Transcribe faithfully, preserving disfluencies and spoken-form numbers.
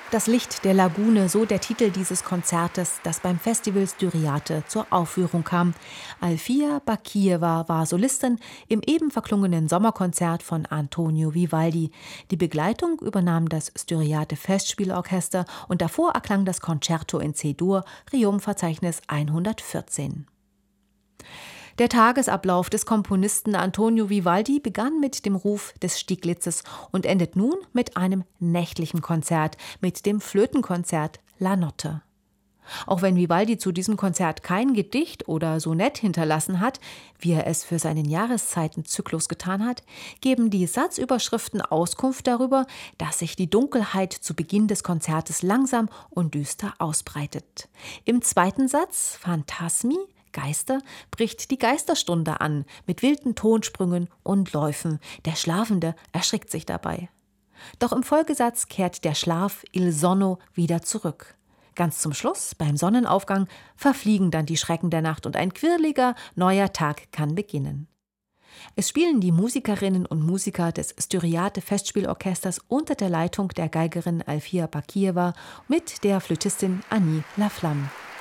Das Licht der Lagune, so der Titel dieses Konzertes, das beim Festival Styriate zur Aufführung kam. Alfia Bakijewa war Solistin im eben verklungenen Sommerkonzert von Antonio Vivaldi. Die Begleitung übernahm das Styriate Festspielorchester und davor erklang das Concerto in C-Dur, Rerum-Verzeichnis hundertvierzehn. Der Tagesablauf des Komponisten Antonio Vivaldi begann mit dem Ruf des Stieglitzes und endet nun mit einem nächtlichen Konzert, mit dem Flötenkonzert La Notte. Auch wenn Vivaldi zu diesem Konzert kein Gedicht oder Sonett hinterlassen hat, wie er es für seinen Jahreszeitenzyklus getan hat, geben die Satzüberschriften Auskunft darüber, dass sich die Dunkelheit zu Beginn des Konzertes langsam und düster ausbreitet. Im zweiten Satz, Phantasmi, Geister, bricht die Geisterstunde an, mit wilden Tonsprüngen und Läufen. Der Schlafende erschrickt sich dabei. Doch im Folgesatz kehrt der Schlaf Il Sonno wieder zurück. Ganz zum Schluss, beim Sonnenaufgang, verfliegen dann die Schrecken der Nacht und ein quirliger, neuer Tag kann beginnen. Es spielen die Musikerinnen und Musiker des Styriate Festspielorchesters unter der Leitung der Geigerin Alfia Bakijewa mit der Flötistin Annie Laflamme.